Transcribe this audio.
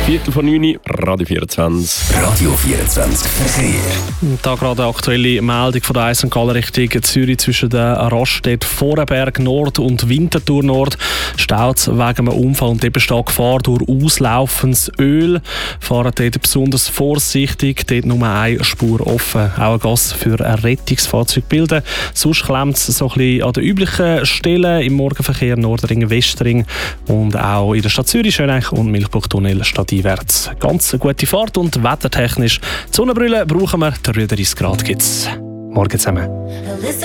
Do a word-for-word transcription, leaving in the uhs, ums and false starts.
Viertel von neun, Radio vierundzwanzig. Radio vierundzwanzig Verkehr. Da gerade eine aktuelle Meldung von der A eins St Gallen Richtung Zürich zwischen den Raststätten Vorenberg Nord und Winterthur Nord. Staut wegen einem Unfall und eben steht Gefahr durch auslaufendes Öl. Fahren dort besonders vorsichtig, dort nur eine Spur offen. Auch eine Gasse für ein Rettungsfahrzeug bilden. Sonst klemmt es so ein bisschen an den üblichen Stellen im Morgenverkehr Nordring, Westring und auch in der Stadt Zürich, Schöneich und Milchbuchtunnel stadteinwärts. Ganz eine gute Fahrt und wettertechnisch. Die Sonnenbrille brauchen wir, dreiunddreißig Grad gibt es. Morgen zusammen.